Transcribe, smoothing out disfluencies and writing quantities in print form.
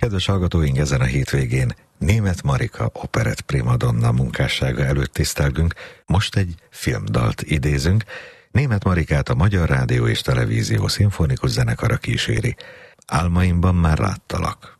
Kedves hallgatóink, ezen a hétvégén Németh Marika operett primadonna munkássága előtt tisztelgünk, most egy filmdalt idézünk. Németh Marikát a Magyar Rádió és Televízió Szimfonikus Zenekara kíséri. Álmaimban már láttalak.